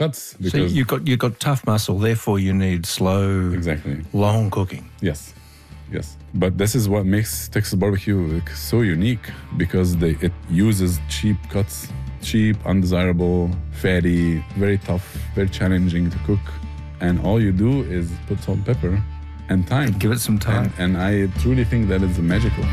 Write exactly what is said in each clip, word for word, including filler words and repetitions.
cuts. So you've got, you've got tough muscle, therefore you need slow, exactly long cooking. Yes, yes. But this is what makes Texas barbecue so unique, because they, it uses cheap cuts, cheap, undesirable, fatty, very tough, very challenging to cook. And all you do is put salt and pepper and time. And give it some time. And, and I truly think that is magical.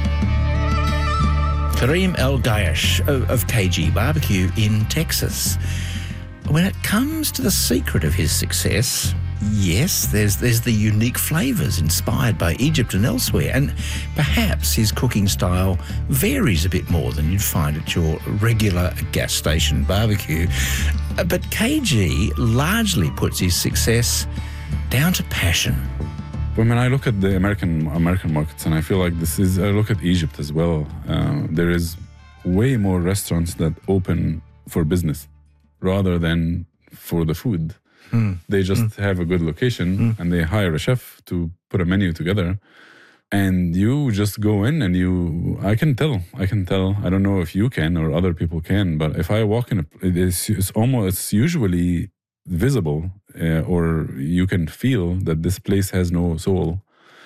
Kareem El Gayesh of, of K G Barbecue in Texas. When it comes to the secret of his success, yes, there's there's the unique flavours inspired by Egypt and elsewhere, and perhaps his cooking style varies a bit more than you'd find at your regular gas station barbecue. But K G largely puts his success down to passion. When I look at the American American markets, and I feel like this is, I look at Egypt as well, uh, there is way more restaurants that open for business rather than for the food. Mm. They just mm. have a good location mm. and they hire a chef to put a menu together. And you just go in and you, I can tell, I can tell, I don't know if you can or other people can, but if I walk in, a, it is, it's almost, it's usually visible uh, or you can feel that this place has no soul.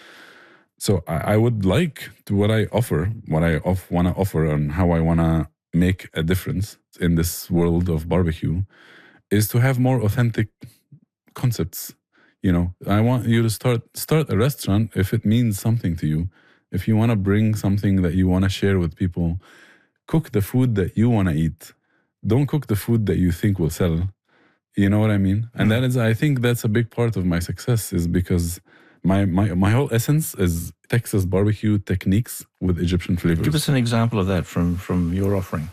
So I, I would like to, what I offer, what I off, want to offer and how I want to make a difference in this world of barbecue is to have more authentic concepts. You know, I want you to start start a restaurant if it means something to you. If you want to bring something that you want to share with people, cook the food that you want to eat. Don't cook the food that you think will sell. You know what I mean? And that is, I think that's a big part of my success, is because my my my whole essence is Texas barbecue techniques with Egyptian flavors. Give us an example of that from from your offering.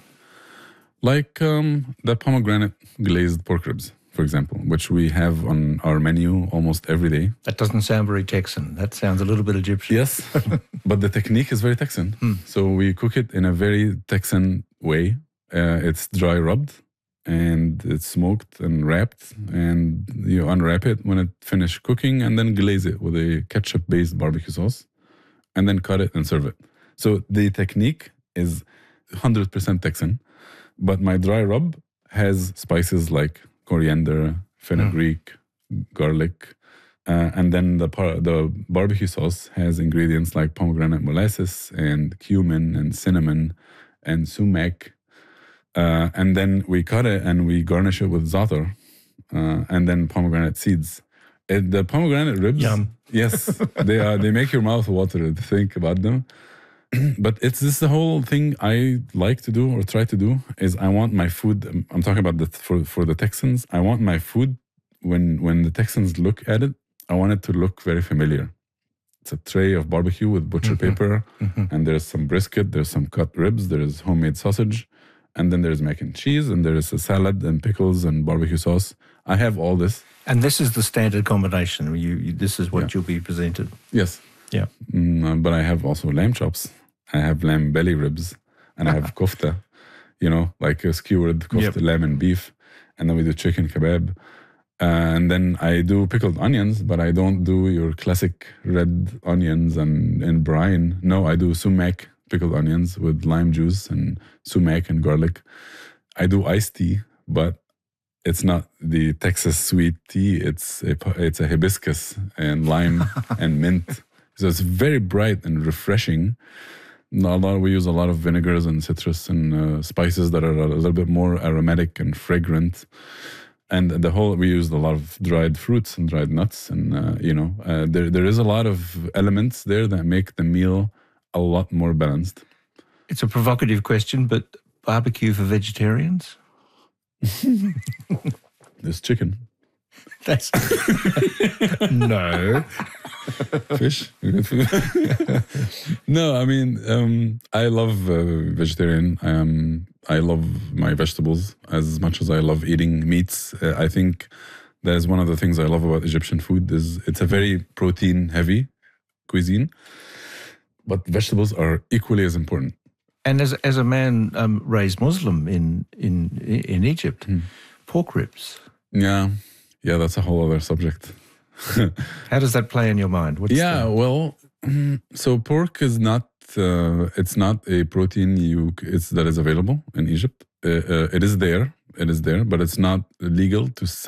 Like um, the pomegranate glazed pork ribs, for example, which we have on our menu almost every day. That doesn't sound very Texan. That sounds a little bit Egyptian. Yes, but the technique is very Texan. Hmm. So we cook it in a very Texan way. Uh, it's dry rubbed and it's smoked and wrapped, and you unwrap it when it finished cooking and then glaze it with a ketchup-based barbecue sauce and then cut it and serve it. So the technique is one hundred percent Texan. But my dry rub has spices like coriander, fenugreek, mm. garlic, uh, and then the par- the barbecue sauce has ingredients like pomegranate molasses and cumin and cinnamon and sumac. Uh, and then we cut it and we garnish it with za'atar uh, and then pomegranate seeds. It, the pomegranate ribs, Yum. Yes, they are. They make your mouth water to think about them. But it's this the whole thing I like to do or try to do is I want my food, I'm talking about the, for, for the Texans, I want my food, when, when the Texans look at it, I want it to look very familiar. It's a tray of barbecue with butcher mm-hmm. paper, mm-hmm. and there's some brisket, there's some cut ribs, there's homemade sausage, and then there's mac and cheese, and there's a salad and pickles and barbecue sauce. I have all this. And this is the standard combination. You, you This is what yeah. you'll be presented. Yes. Yeah. Mm, but I have also lamb chops. I have lamb belly ribs, and I have kofta, you know, like a skewered kofta, yep. lamb and beef. And then we do chicken kebab. Uh, and then I do pickled onions, but I don't do your classic red onions and, and brine. No, I do sumac pickled onions with lime juice and sumac and garlic. I do iced tea, but it's not the Texas sweet tea. It's a, it's a hibiscus and lime and mint. So it's very bright and refreshing. A lot, we use a lot of vinegars and citrus and uh, spices that are a little bit more aromatic and fragrant. And the whole, we used a lot of dried fruits and dried nuts. And, uh, you know, uh, there there is a lot of elements there that make the meal a lot more balanced. It's a provocative question, but barbecue for vegetarians? There's chicken. That's no. Fish? No, I mean, um, I love uh, vegetarian. Um, I love my vegetables as much as I love eating meats. Uh, I think that is one of the things I love about Egyptian food is it's a very protein-heavy cuisine, but vegetables are equally as important. And as as a man um, raised Muslim in in in Egypt, mm. pork ribs. Yeah, yeah, that's a whole other subject. How does that play in your mind? What's yeah, the... well, so pork is not, uh, it's not a protein you it's that is available in Egypt. Uh, uh, it is there, it is there, but it's not legal to